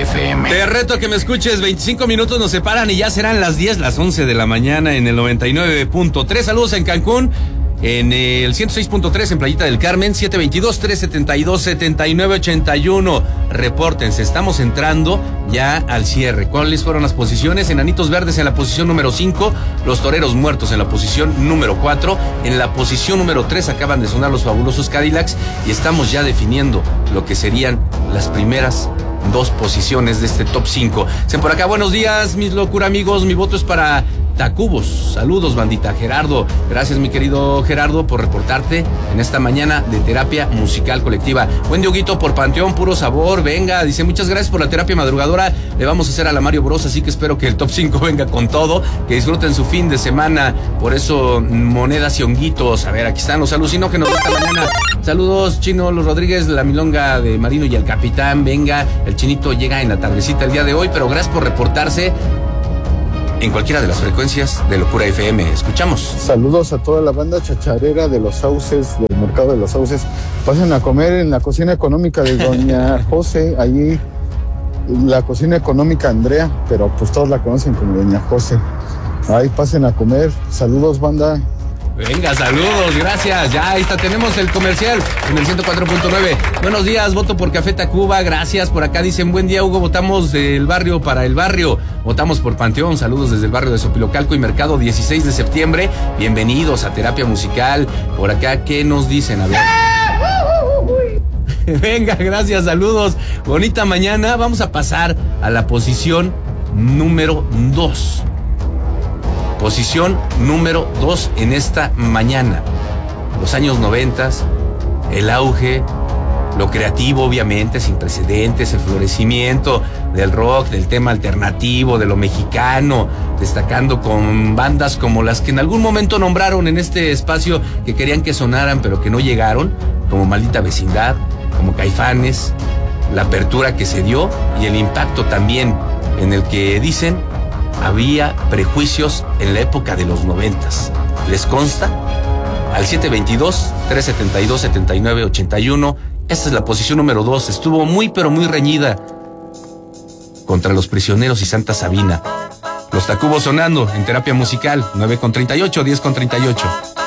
FM. Te reto a que me escuches, 25 minutos nos separan y ya serán las 10, las 11 de la mañana en el 99.3. Saludos en Cancún, en el 106.3 en Playita del Carmen, 722-372-7981. Repórtense, estamos entrando ya al cierre. ¿Cuáles fueron las posiciones? Enanitos Verdes en la posición número 5, Los Toreros Muertos en la posición número 4, en la posición número 3 acaban de sonar los fabulosos Cadillacs y estamos ya definiendo lo que serían las primeras dos posiciones de este top 5. Dicen por acá, buenos días, mis locura amigos, mi voto es para Tacubos. Saludos, bandita. Gerardo, gracias mi querido Gerardo por reportarte en esta mañana de terapia musical colectiva. Buen Dioguito por Panteón, puro sabor, venga, dice muchas gracias por la terapia madrugadora, le vamos a hacer a la Mario Bros, así que espero que el top 5 venga con todo, que disfruten su fin de semana, por eso monedas y honguitos. A ver, aquí están los alucinógenos de esta mañana. Saludos, Chino, Los Rodríguez, la milonga de Marino y el Capitán, venga, el Chinito llega en la tardecita el día de hoy, pero gracias por reportarse en cualquiera de las frecuencias de Locura FM. Escuchamos. Saludos a toda la banda chacharera de Los Sauces, del mercado de Los Sauces. Pasen a comer en la cocina económica de doña José, allí la cocina económica Andrea, pero pues todos la conocen como doña José. Ahí pasen a comer. Saludos, banda. Venga, saludos, gracias. Ya, ahí está, tenemos el comercial en el 104.9. Buenos días, voto por Café Tacuba, gracias. Por acá dicen, buen día, Hugo, votamos del barrio para el barrio. Votamos por Panteón, saludos desde el barrio de Sopilocalco y Mercado, 16 de septiembre. Bienvenidos a Terapia Musical. Por acá, ¿qué nos dicen? A ver. Venga, gracias, saludos. Bonita mañana. Vamos a pasar a la posición número 2. Posición número 2 en esta mañana. Los años 90, el auge, lo creativo obviamente, sin precedentes, el florecimiento del rock, del tema alternativo, de lo mexicano, destacando con bandas como las que en algún momento nombraron en este espacio que querían que sonaran pero que no llegaron, como Maldita Vecindad, como Caifanes, la apertura que se dio y el impacto también en el que dicen había prejuicios en la época de los 90s. ¿Les consta? Al 722-372-7981. Esta es la posición número 2. Estuvo muy pero muy reñida contra Los Prisioneros y Santa Sabina. Los Tacubos sonando en Terapia Musical, 9:38, 10:38.